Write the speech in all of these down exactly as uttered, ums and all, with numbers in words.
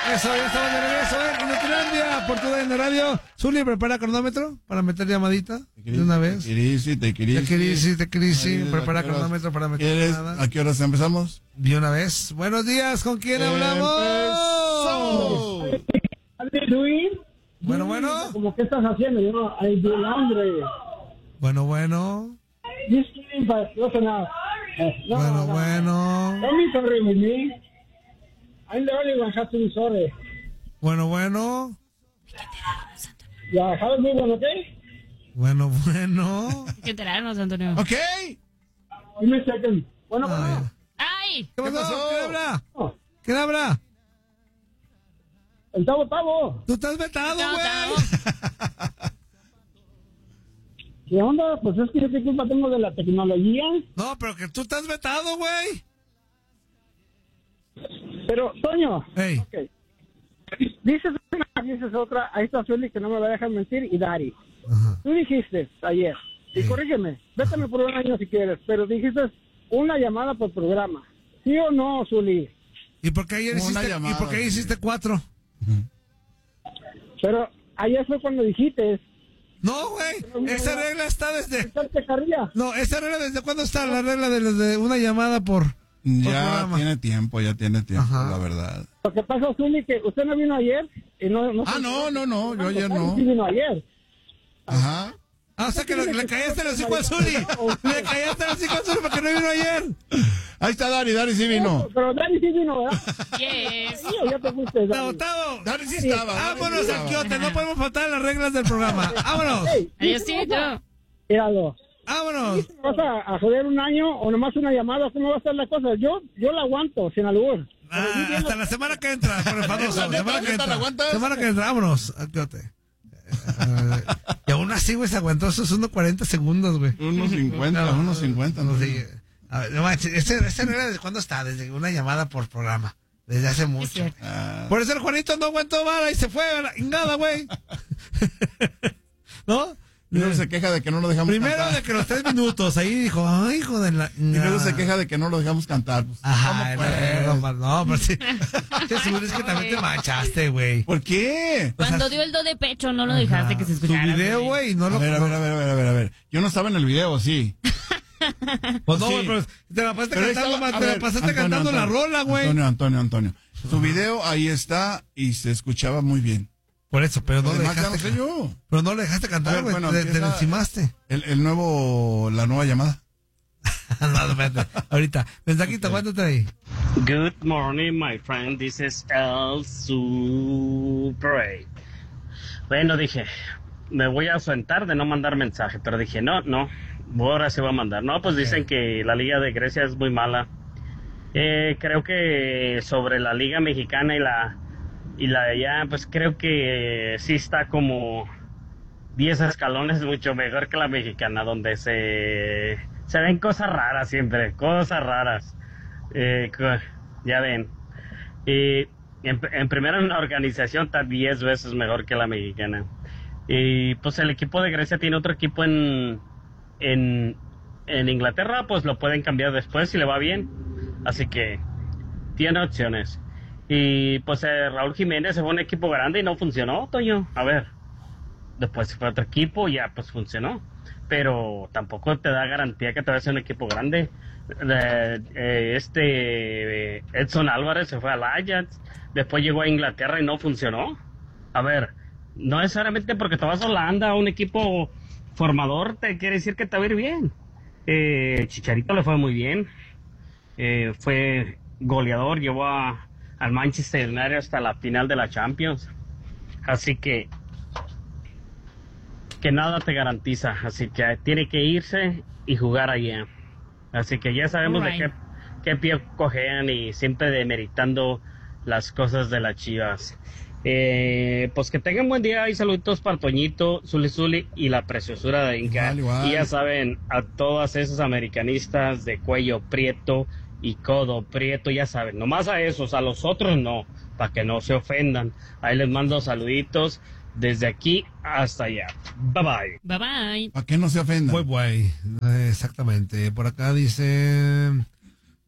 Eso, ya estamos de regreso en Inutilandia, por toda la radio. Zuli, ¿prepara cronómetro para meter llamadita de una vez? Te quirisi, te quirisi. Te quirisi, te quirisi. Prepara cronómetro para meter ¿Quieres? llamada. ¿A qué horas empezamos? De una vez. Buenos días, ¿con quién hablamos? Luis. Bueno, bueno. Como que estás haciendo, yo, I do laundry. Bueno, bueno. Just kidding, but listen now. No, Bueno, no. bueno. Don't be sorry with me. I'm the only one who has to be sorry. Bueno, bueno. Yeah, have a good one, okay? Bueno, bueno. Hay que enterarnos, Antonio. Ok. Give me a second. Bueno, Ay. bueno. ¡Ay! ¿Qué pasó? pasó? ¿Quién habla? Oh, ¿Quién habla? el Tavo Tavo. Tú estás vetado, No, güey. ¿Qué onda? Pues es que yo qué culpa tengo de la tecnología. No, pero que tú estás vetado, güey. Pero, Toño. Ey. Okay. Dices una, dices otra. Ahí está Zuli que no me va a dejar mentir y Dari. Ajá. Tú dijiste ayer, y Sí. corrígeme, vétame por un año si quieres, pero dijiste una llamada por programa. ¿Sí o no, Zuli? ¿Y por qué ayer Una hiciste, llamada, ¿y por qué sí. hiciste cuatro? Pero ayer fue cuando dijiste, No, güey. Esa regla está desde... ¿estarte carrilla? No, esa regla desde cuándo está la regla de, de una llamada por... por Ya programa? tiene tiempo, ya tiene tiempo, Ajá. la verdad. Lo que pasa, Zuli, que usted no vino ayer. Y no, no Ah, no, no, no, yo ayer no. Sí vino ayer. Ajá. Ah, o sea que le, le callaste los hocico al Zuli. Le callaste los hocico al Zuli porque no vino ayer. Ahí está Dari, Dari sí vino. Pero Dani sí vino, ¿verdad? Yes. Sí, o ya te fuiste, Tavo, Dani. Tavo. Dari sí estaba. Dari sí Vámonos estaba. al quiote. No podemos faltar a las reglas del programa. Vámonos. Hey, Adiósito. míralo. Vámonos. ¿Vas a, a joder un año o nomás una llamada? ¿Cómo va a ser la cosa? Yo yo la aguanto, sin albur. Ah, hasta la semana que entra, por el famoso. ¿Neta, Semana que neta, entra. la aguantas? Semana que entra, vámonos al quiote. Eh, y aún así, güey, se aguantó esos unos cuarenta segundos, güey. Unos cincuenta, No, unos cincuenta. No No sé. A ver, no manches, ¿esa, esa regla desde cuándo está? Desde una llamada por programa. Desde hace mucho. cierto. Ah, Por eso el Juanito no aguantó vara y se fue a la ingada, güey. ¿No? y luego se queja de que no lo dejamos Primero cantar. de que los tres minutos, ahí dijo, ay, hijo de la... Y luego se queja de que no lo dejamos cantar. Pues, Ajá, ¿cómo pues? no, no, no, pero sí. Che, Zuli, es que también te manchaste, güey. ¿Por qué? Cuando dio el do de pecho, no lo dejaste que se Su escuchara. video, güey, no A lo... ver, a ver, a ver, a ver, a ver, a ver. Yo no estaba en el video, sí. Pues no, Sí. güey, pero te la pasaste Pero ahí cantando, estaba- ma- a te la ver, pasaste Antonio, cantando la Antonio, rola, güey. Antonio, Antonio, Antonio. Su video ahí está y se escuchaba muy bien. Por eso, pero no le Además, ya no dejaste... sé yo. Pero no le dejaste A cantar, ver, güey, bueno, te, te empieza- encimaste. El, el nuevo, la nueva llamada. No, no, espérate, ahorita. Mensajito, Ok. aguántate ahí. Good morning, my friend. This is El Super. Bueno, dije, me voy a ausentar de no mandar mensaje, pero dije, no, no, ahora se va a mandar. No, pues dicen que la Liga de Grecia es muy mala. Eh, creo que sobre la Liga Mexicana y la y la de allá, pues creo que sí está como diez escalones mucho mejor que la mexicana, donde se, se ven cosas raras siempre, cosas raras. Eh, co- ya ven. Y en, en primera, la organización está diez veces mejor que la mexicana. Y pues el equipo de Grecia tiene otro equipo en, en, en Inglaterra, pues lo pueden cambiar después si le va bien. Así que tiene opciones. Y pues eh, Raúl Jiménez se fue a un equipo grande y no funcionó, Toño. A ver, después se fue a otro equipo y ya pues funcionó. Pero tampoco te da garantía que te va a ser un equipo grande. Eh, eh, este eh, Edson Álvarez se fue al Ajax, después llegó a Inglaterra y no funcionó. A ver, no necesariamente porque te vas a Holanda a un equipo formador te quiere decir que te va a ir bien. Eh, Chicharito le fue muy bien. Eh, fue goleador, llevó a, al Manchester United hasta la final de la Champions. Así que que nada te garantiza, así que tiene que irse y jugar allá. Así que ya sabemos Alright. de qué, qué pie cojean y siempre demeritando las cosas de las Chivas. Eh, pues que tengan buen día y saluditos para Toñito, Zuli Zuli y la preciosura de Inca. Igual, igual. Y ya saben, a todas esos americanistas de cuello prieto y codo prieto, ya saben, nomás a esos, a los otros no, para que no se ofendan. Ahí les mando saluditos desde aquí hasta allá. Bye bye. Bye bye. ¿Para qué no se ofendan? Muy guay. Eh, exactamente. Por acá dice...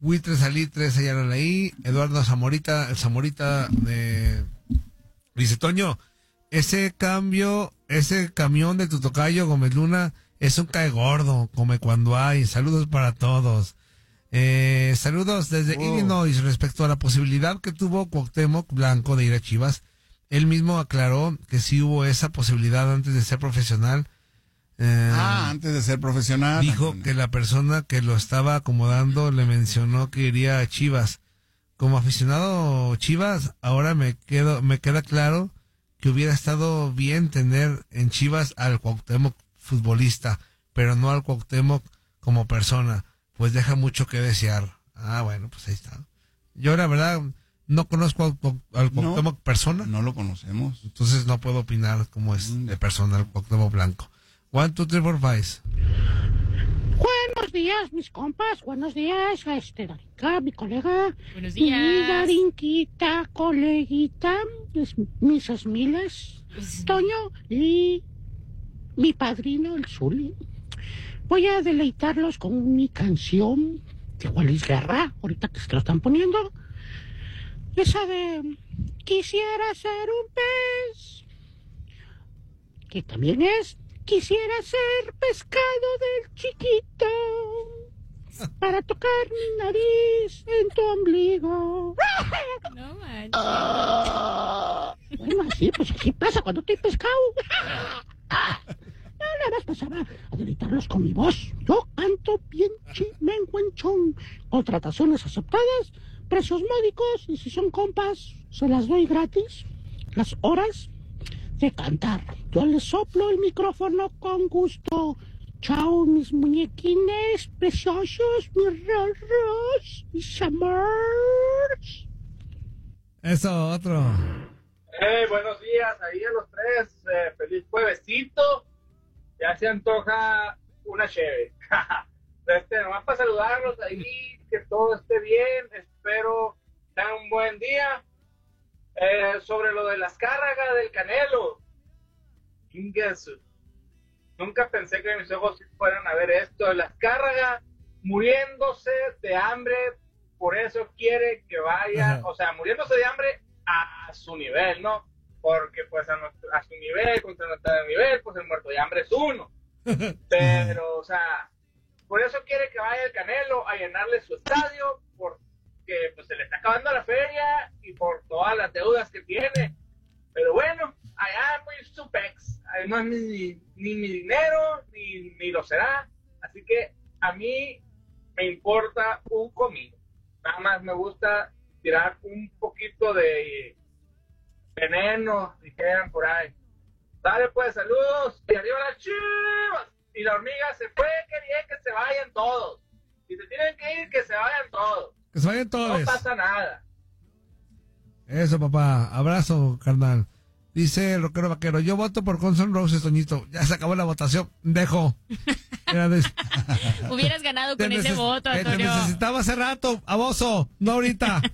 Huitres Salitres, ella la leí. Eduardo Zamorita, el Zamorita de... Dice, Toño, ese cambio, ese camión de tu tocayo Gómez Luna es un cae gordo, come cuando hay. Saludos para todos. Eh, saludos desde Oh. Illinois. Respecto a la posibilidad que tuvo Cuauhtémoc Blanco de ir a Chivas, él mismo aclaró que sí hubo esa posibilidad antes de ser profesional. Eh, Ah, antes de ser profesional. dijo Antonio. que la persona que lo estaba acomodando le mencionó que iría a Chivas. Como aficionado Chivas, ahora me quedo, me queda claro que hubiera estado bien tener en Chivas al Cuauhtémoc futbolista, pero no al Cuauhtémoc como persona, pues deja mucho que desear. Ah, bueno, pues ahí está. Yo la verdad no conozco al, Cuau- al Cuauhtémoc persona, No lo conocemos. entonces no puedo opinar cómo es de persona el Cuauhtémoc Blanco. One, two, three, four, five. Buenos días, mis compas. Buenos días a este Darinka, mi colega. Buenos Mi días. Darinquita, coleguita, es- mis Esmiles, Toño y mi padrino, el Zuli. Voy a deleitarlos con mi canción de Wallis Guerra, ahorita que se lo están poniendo. Esa de Quisiera ser un pez, que también es Quisiera ser pescado del chiquito para tocar mi nariz en tu ombligo. No manches. Bueno, así, pues así pasa cuando estoy pescado. No, nada más pasaba a deleitarlos con mi voz. Yo canto bien chimenguenchón. Contrataciones aceptadas, precios módicos, y si son compas, se las doy gratis. Las horas de cantar. Yo les soplo el micrófono con gusto. Chao, mis muñequines preciosos, mis rorros, mis amores. Eso, otro. Hey, buenos días ahí a los tres. Eh, feliz juevesito. Ya se antoja una cheve. este, nomás para saludarlos ahí, que todo esté bien. Espero tengan un buen día. Eh, sobre lo de las cárragas del Canelo. Chinguesu. Nunca pensé que mis ojos fueran a ver esto. Las cárragas muriéndose de hambre. Por eso quiere que vaya. Ajá. O sea, muriéndose de hambre a, a su nivel, ¿no? Porque pues a, nuestro, a su nivel, contra nuestro nivel, pues el muerto de hambre es uno. Pero, o sea, por eso quiere que vaya el Canelo a llenarle su estadio, porque pues se le está acabando la feria y por todas las deudas que tiene. Pero bueno, allá muy supex, ahí no es ni, ni mi dinero, ni, ni lo será. Así que a mí me importa un comino. Nada más me gusta tirar un poquito de veneno, dijeran por ahí. Dale pues, saludos, y arriba las Chivas. Y la hormiga se fue, que bien que se vayan todos. Si se tienen que ir, que se vayan todos. Que se vayan No todos. pasa nada. Eso, papá. Abrazo, carnal. Dice el rockero vaquero, yo voto por Guns N' Roses, Toñito. Ya se acabó la votación. Dejo. Era de- Hubieras ganado con Te ese neces- voto, eh, Te Antonio. necesitaba hace rato, aboso, no ahorita.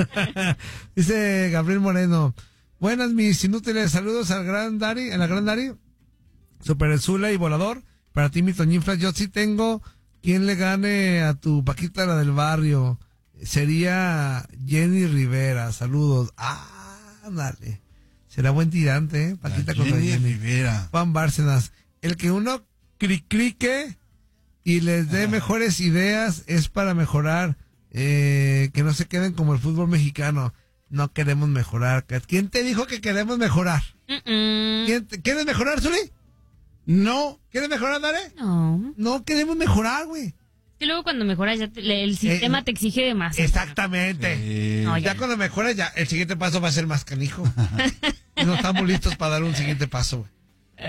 Dice Gabriel Moreno. Buenas, mis inútiles. Saludos al gran Dari, a la gran Dari. Super Zula y Volador. Para ti, mi Toñinflas. Yo sí tengo quien le gane a tu Paquita, la del barrio. Sería Jenny Rivera. Saludos. Ah, dale. Será buen tirante, ¿eh? Paquita La contra Jenny Jenny. Rivera. Juan Bárcenas. El que uno cricrique y les dé mejores ideas es para mejorar, eh, que no se queden como el fútbol mexicano. No queremos mejorar. ¿Quién te dijo que queremos mejorar? Mm-mm. ¿Quién te- ¿Quieres mejorar, Zuli? No. ¿Quieres mejorar, Dare? No. No queremos mejorar, güey. Que luego cuando mejoras ya te- le- el sistema Eh, te exige de más. Exactamente. Eh, No, Ya cuando mejoras, ya el siguiente paso va a ser más canijo. Y no estamos listos para dar un siguiente paso, güey.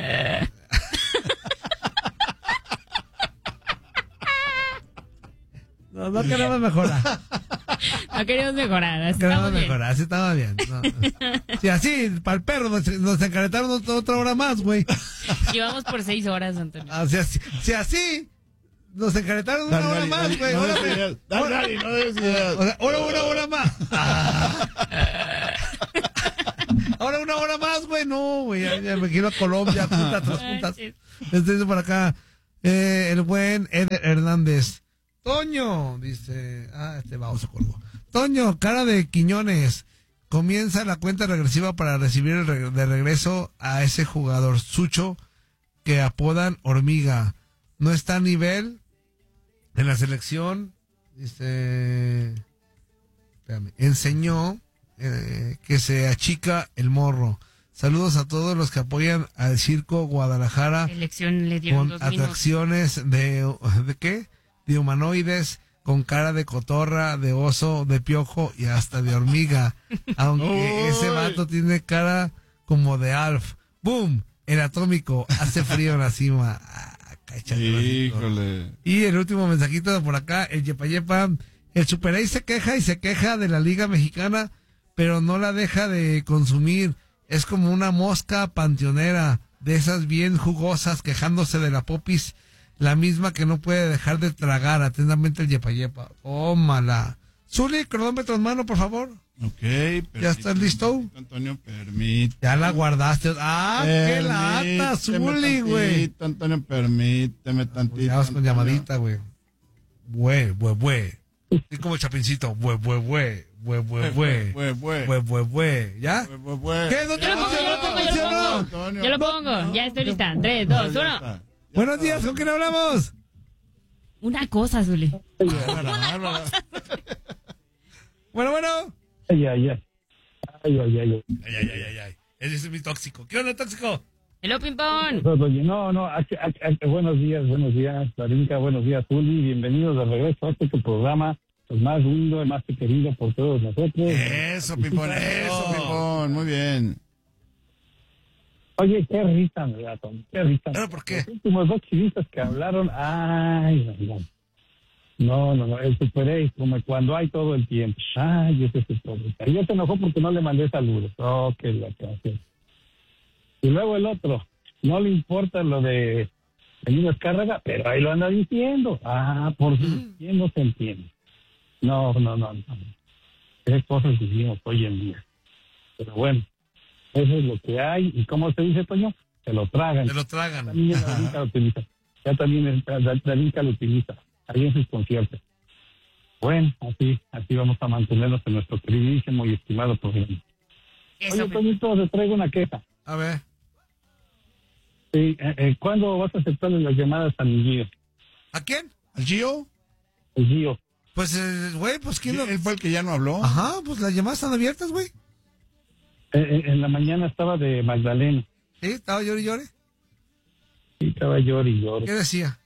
No, no queremos mejorar. No queremos mejorar. Así Queremos estamos bien. mejorar, así estaba bien. No. Sí, así, para el perro, nos, nos encaretaron otra, otra hora más, güey. Llevamos por seis horas, Antonio. Así, así, si así, nos encaretaron una Dale, hora dale, más, dale, güey. no Ahora, des ideas. Dale, dale, no des ideas. o sea, ahora una hora más. Ahora una hora más, güey. No, güey. Ya, ya me quiero a Colombia, juntas, tres juntas. Este dice por acá, eh, el buen Eder Hernández. Toño, dice, ah, este vamos a colgo. Toño, cara de Quiñones, comienza la cuenta regresiva para recibir el re- de regreso a ese jugador sucho que apodan Hormiga. No está a nivel en la selección, dice, espérame, enseñó eh, que se achica el morro. Saludos a todos los que apoyan al Circo Guadalajara Elección le dieron con dos minutos. atracciones de, ¿de qué? De humanoides con cara de cotorra, de oso, de piojo y hasta de hormiga. Aunque Uy. ese vato tiene cara como de Alf. ¡Boom! El atómico. Hace frío en la cima. Ah, cáchate, Híjole. y el último mensajito de por acá, el Yepa Yepa. El Super Ace se queja y se queja de la Liga Mexicana, pero no la deja de consumir. Es como una mosca panteonera, de esas bien jugosas, quejándose de la popis, la misma que no puede dejar de tragar. Atentamente el Yepa Yepa. Tómala. Zuli, cronómetro en mano, por favor. Ok. ¿Ya estás listo? Antonio, permíteme. Ya la guardaste. ¡Ah, qué lata, Permíteme Zuli, güey! tantito, Antonio, permíteme tantito. Ya vas con Antonio. llamadita, güey. Bue, bue, bue. Es como el Chapincito. Bue, bue, bue. Bue, bue, bue. Bue, bue. Bue, bue, bue. ¿Ya? Bue, bue, bue. ¿Qué? ¿No te Yo lo lo pongo, yo lo pongo, yo lo funcionó? Antonio. Yo lo pongo, ya estoy lista. Tres, dos, Ya uno. está, ya Buenos está. días, ¿con quién hablamos? Una cosa, Zuli. Bárbara, bárbara. Bueno, bueno. Ay, ay, ay. Ay, ay, ay, ay. Ay, ay, ay, ay, ay. Ese es mi tóxico. ¿Qué onda, tóxico? Hello, Pimpón. Oye, no, no, aquí- aquí- aquí- buenos días, buenos días, Clarinka, buenos días, Zuli, bienvenidos de regreso a este tu programa, el más lindo, el más querido por todos nosotros. Eso, Pipón, eso, Pipón. Muy bien. Oye, qué risa me da, Tom, qué risa. ¿Pero por qué? Los últimos dos chivistas que hablaron, ay, ay, ay. No, no, no, el Super Ace, como cuando hay todo el tiempo. Ay, ese es el Y ya se enojó porque no le mandé saludos. Oh, qué la canción. Y luego el otro, no le importa lo de Emilio Azcárraga, pero ahí lo anda diciendo. Ah, por fin, ¿quién no se entiende? No, no, no, no. Tres cosas que hicimos hoy en día. Pero bueno, eso es lo que hay. ¿Y cómo se dice, Toño? Se lo tragan. Se lo tragan. También la Darinka lo utiliza. Ya también el- la Darinka lo utiliza. Ahí en sus conciertos. Bueno, así, así vamos a mantenernos en nuestro queridísimo y estimado programa. Eso, Oye, Pimpón. Toñito, te traigo una queja. A ver. Sí, eh, eh, ¿cuándo vas a aceptarle las llamadas a mi Gio? ¿A quién? ¿Al Gio? El Gio. Pues, eh, güey, pues quién lo... Él fue el que ya no habló. Ajá, pues las llamadas están abiertas, güey. Eh, eh, en la mañana estaba de Magdalena. Sí, estaba llore y llore. Sí, estaba llori y llori. ¿Qué decía?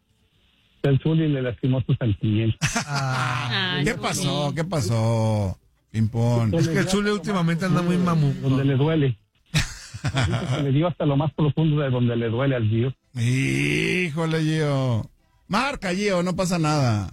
El Zuli le lastimó sus sentimientos. Ah, Ay, ¿Qué Zuli. pasó? ¿Qué pasó? Pimpón. es que el Zuli últimamente anda muy mamu. Donde le duele. Así que se le dio hasta lo más profundo de donde le duele al Gio. Híjole, Gio. Marca, Gio, no pasa nada.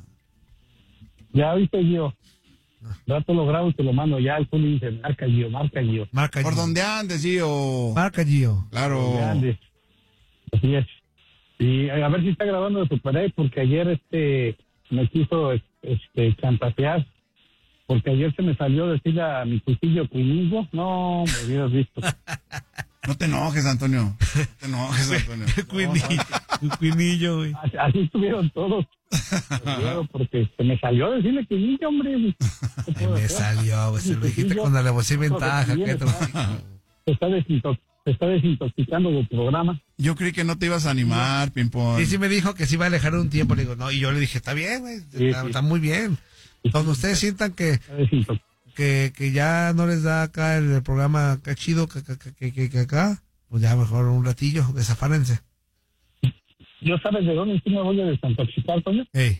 Ya viste, Gio. Rato lo grabo y te lo mando. Ya el Zuli dice, marca, Gio, marca, Gio. Marca Por Gio. donde andes, Gio. Marca Gio. Claro. Grande. Así es. Y a ver si está grabando de Super Ace, porque ayer este me quiso este chantajear, porque ayer se me salió decirle a mi cuchillo cuinillo. No, me hubieras visto. No te enojes, Antonio. No te enojes, Antonio. Cuinillo. Un cuinillo, güey. Así, así estuvieron todos. Pero porque se me salió decirle cuinillo, hombre. ¿Qué Ay, puedo me hacer? salió, güey. Se lo dijiste con la alevosía y ventaja. ¿Qué te lo digo? Se está, desintox- se está desintoxicando del programa. Yo creí que no te ibas a animar, Pimpón. Y sí me dijo que se iba a alejar un tiempo. Le digo, no. Y yo le dije, está bien, güey. Sí, Está, sí. está muy bien. Cuando ustedes sientan que, Está desintox- que, que ya no les da acá el, el programa acá chido, que, que, que, que, que acá, pues ya mejor un ratillo, desafárense. ¿Yo sabes de dónde sí me voy a desintoxicar, Toño? Ey.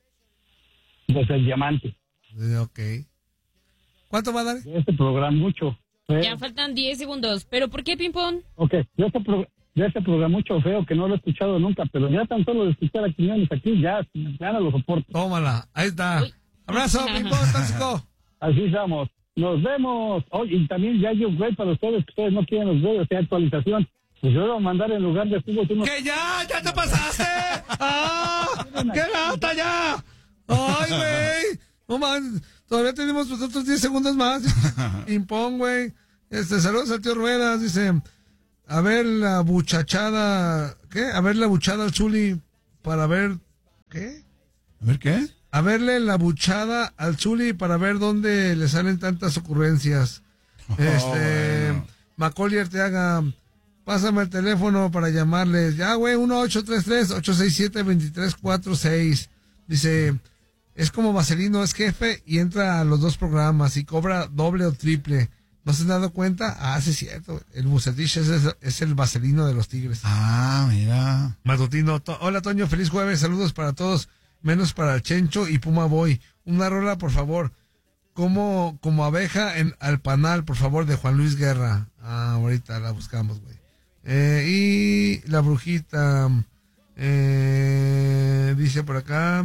Desde el diamante. Eh, Ok. ¿Cuánto va a dar? De este programa mucho. Feo. Ya faltan diez segundos. ¿Pero por qué, Pimpón? Ok, de este, pro- de este programa mucho feo que no lo he escuchado nunca, pero ya tan solo de escuchar a Quiñones aquí, ya, ya no lo soporto. Tómala. Ahí está. Uy. Abrazo, Pimpón, tóxico. Así estamos. Nos vemos. Oye, y también ya hay un güey para ustedes, que ustedes no quieren los videos de actualización. Pues yo voy a mandar en lugar de fútbol unos... ¡Que ya! ¡Ya te pasaste! ¡Ah! ¡Qué lata ya! ¡Ay, güey! No man, todavía tenemos pues, otros diez segundos más. Impón, güey. Este, saludos al tío Ruedas, dice. A ver la buchachada. ¿Qué? A ver la buchada al Zuli para ver. ¿Qué? A ver, ¿qué? A verle la buchada al Zuli para ver dónde le salen tantas ocurrencias. Oh, Este, bueno. Macaulay Arteaga, pásame el teléfono para llamarles. Ya, güey, uno ocho tres tres, ocho seis siete, dos tres cuatro seis. Dice, es como Vaselino, es jefe y entra a los dos programas y cobra doble o triple. ¿No se han dado cuenta? Ah, sí es cierto. El Bucetich es, es, es el Vaselino de los Tigres. Ah, mira. Matutino. To- Hola, Toño, feliz jueves. Saludos para todos, menos para el Chencho y Puma Boy. Una rola, por favor. Como, como abeja en al panal, por favor, de Juan Luis Guerra. Ah, ahorita la buscamos, güey. Eh, y la brujita. Eh, dice por acá.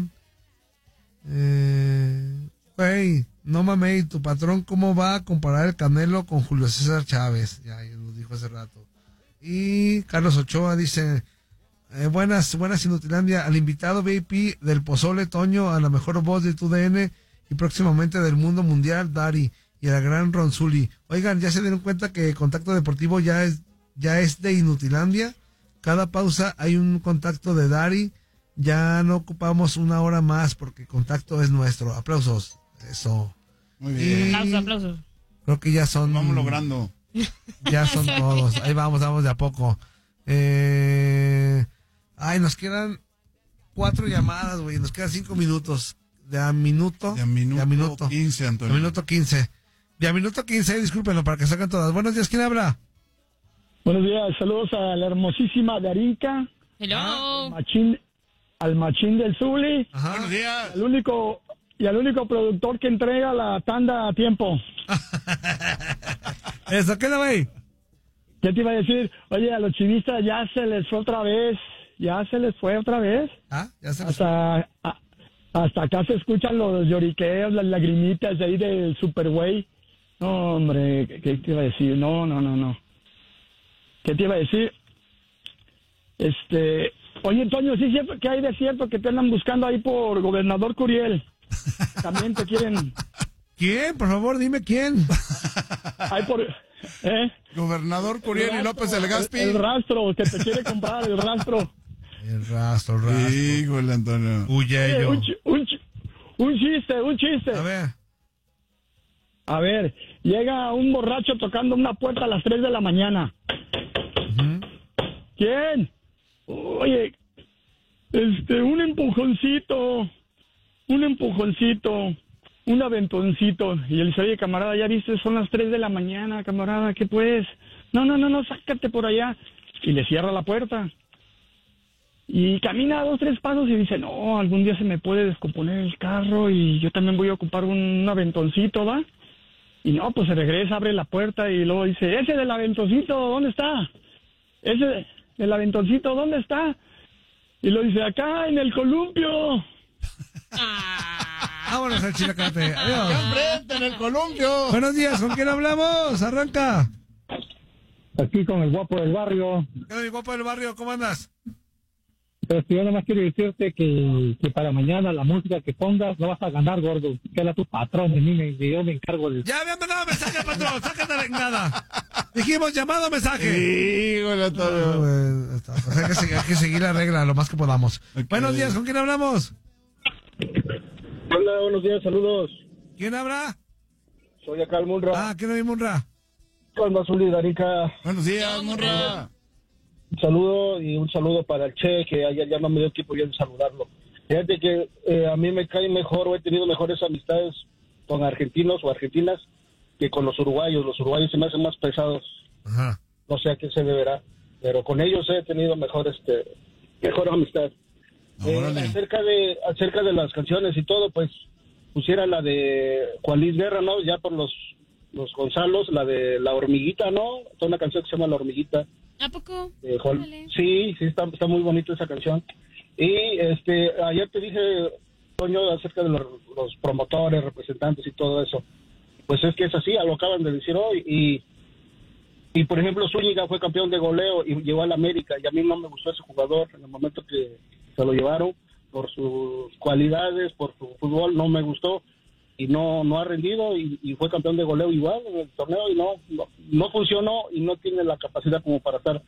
Eh, güey, no mames, tu patrón, ¿cómo va a comparar el Canelo con Julio César Chávez? Ya, ya lo dijo hace rato. Y Carlos Ochoa dice, eh, buenas, buenas Inutilandia, al invitado V I P del Pozole Toño, a la mejor voz de tu D N y próximamente del mundo mundial, Dari, y al gran Ronzuli. Oigan, ¿ya se dieron cuenta que Contacto Deportivo ya es, ya es de Inutilandia? Cada pausa hay un contacto de Dari, ya no ocupamos una hora más porque Contacto es nuestro. Aplausos, eso. Muy bien. Y Aplausos, aplausos. creo que ya son... Vamos logrando. Ya son todos. Ahí vamos, vamos de a poco. Eh... Ay, nos quedan cuatro llamadas, güey. Nos quedan cinco minutos. De a minuto. De a minuto, de a minuto. quince, De Antonio. a minuto quince. De a minuto quince, discúlpenlo para que salgan todas. Buenos días, ¿quién habla? Buenos días, saludos a la hermosísima Darinka, Hello. machín, al machín del Zuli, Ajá. Buenos días. al único y al único productor que entrega la tanda a tiempo. Eso, ¿qué le güey? ¿Qué te iba a decir? Oye, a los chivistas ya se les fue otra vez, ya se les fue otra vez. Ah, ya se Hasta, a- hasta acá se escuchan los lloriqueos, las lagrimitas de ahí del Superway. No, hombre, ¿qué, qué te iba a decir? No, no, no, no. ¿Qué te iba a decir? Este, oye, Antonio, sí, cierto que hay de cierto que te andan buscando ahí por Gobernador Curiel. También te quieren, ¿Quién? Por favor, dime quién. ahí por, ¿eh? Gobernador Curiel y López del Gaspi. El, el rastro, que te quiere comprar, el rastro. El rastro, el rastro. Híjole, Antonio. Huye Oye, yo. un, chi- un, chi- un chiste, un chiste. A ver. A ver, llega un borracho tocando una puerta a las tres de la mañana. Ujú. ¿Quién? Oye, este, un empujoncito, un empujoncito, un aventoncito. Y él dice, oye, camarada, ya viste, son las tres de la mañana, camarada, ¿qué pues? No, no, no, no, sácate por allá. Y le cierra la puerta. Y camina dos, tres pasos y dice, no, algún día se me puede descomponer el carro y yo también voy a ocupar un, un aventoncito, ¿va? Y no, pues se regresa, abre la puerta y luego dice, ese del aventoncito, ¿dónde está? Ese del aventoncito, ¿dónde está? Y lo dice, acá en el columpio. Vámonos al chilacate. Adiós. ¡Enfrente en el columpio! Buenos días, ¿con quién hablamos? Arranca. Aquí con el guapo del barrio. ¿Qué onda, mi guapo del barrio? ¿Cómo andas? Pero yo nada más quiero decirte que, que para mañana la música que pongas no vas a ganar, gordo. Que era tu patrón, de mí me, yo me encargo de... Ya me han mandado mensaje, patrón. Sácate nada. Dijimos llamado mensaje. Híjole, No, Antonio. güey, está- pues hay, que seguir, hay que seguir la regla lo más que podamos. Ok. Buenos días, ¿con quién hablamos? Hola, buenos días, saludos. ¿Quién habla? Soy acá el Munra. Ah, ¿quién es Munra? Con Azul y Darinka. Buenos días, morra. Un saludo y un saludo para el Che, que ayer ya no me dio tiempo ya de saludarlo. Fíjate que eh, a mí me cae mejor, o he tenido mejores amistades con argentinos o argentinas que con los uruguayos. Los uruguayos se me hacen más pesados. Ajá. No sé a qué se deberá, pero con ellos he tenido mejor, este, mejor amistad. Eh, Órale. acerca de acerca de las canciones y todo, pues pusiera la de Juan Luis Guerra, ¿no? Ya por los los Gonzalos, la de La Hormiguita, ¿no? Es una canción que se llama La Hormiguita. ¿A poco? Eh, Juan- Órale. sí, sí, está, está muy bonita esa canción. Y este ayer te dije, Toño, acerca de los, los promotores, representantes y todo eso. Pues es que es así, lo acaban de decir hoy. Y, y por ejemplo, Zúñiga fue campeón de goleo y llegó al América. Y a mí no me gustó ese jugador en el momento que se lo llevaron. Por sus cualidades, por su fútbol, no me gustó. Y no no ha rendido y, y fue campeón de goleo igual en el torneo y no, no no funcionó y no tiene la capacidad como para estar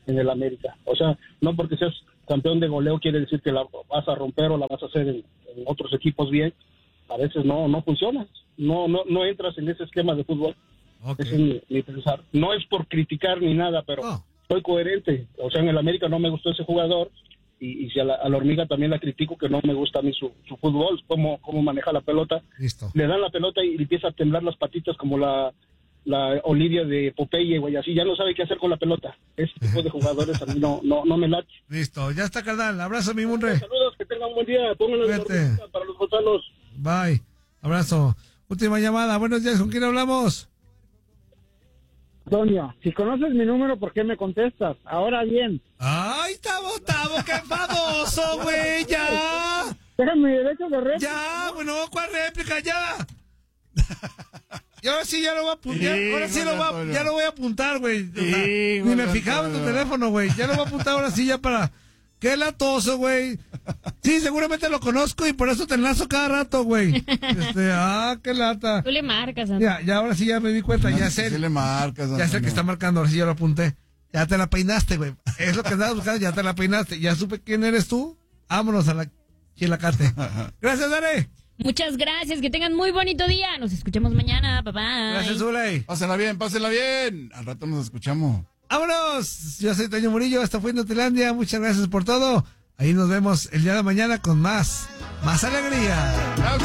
en el América. O sea, no porque seas campeón de goleo quiere decir que la vas a romper o la vas a hacer en, en otros equipos bien. A veces no no funciona. No no no entras en ese esquema de fútbol. Okay. Ese es mi, mi pensar. No es por criticar ni nada, pero Oh. soy coherente. O sea, en el América no me gustó ese jugador. Y, y si a la, a la hormiga también la critico, que no me gusta a mí su, su fútbol, cómo, cómo maneja la pelota. Listo. Le dan la pelota y empieza a temblar las patitas como la, la Olivia de Popeye, güey, así ya no sabe qué hacer con la pelota. Ese tipo de jugadores a mí no, no, no me late. Listo, ya está, carnal. Abrazo, mi Munre. Saludos, que tengan un buen día. Pónganlo en la Cuídate. hormiguita para los Gonzalos. Bye. Abrazo. Última llamada. Buenos días, ¿con quién hablamos? Antonio, si conoces mi número, ¿por qué me contestas? Ahora bien. ¡Ay, Tavo, Tavo, qué enfadoso, güey! ¡Ya! Déjame derecho de réplica. ¡Ya! Bueno, ¿cuál réplica? ¡Ya! Y ahora sí ya lo voy a apuntar. Sí, Ahora sí Juan lo voy a, Antonio. ya lo voy a apuntar, güey. O sea, Sí, ni me Juan fijaba en tu Antonio. teléfono, güey. Ya lo voy a apuntar ahora sí ya para... ¡Qué latoso, güey! Sí, seguramente lo conozco y por eso te enlazo cada rato, güey. Este, ah, qué lata. Tú le marcas, Antonio. Ya, ya ahora sí ya me di cuenta, ya sé. Sí le marcas, Ya sé Antonio. que está marcando, ahora sí ya lo apunté. Ya te la peinaste, güey. Es lo que andabas buscando, ya te la peinaste. Ya supe quién eres tú. Vámonos a la chilacate. Gracias, Dare. Muchas gracias, que tengan muy bonito día. Nos escuchamos mañana, papá. Gracias, Zuley. Pásenla bien, pásenla bien. Al rato nos escuchamos. ¡Vámonos! Yo soy Toño Murillo, esto fue Inutilandia. Muchas gracias por todo. Ahí nos vemos el día de mañana con más, más alegría. Chao, chao.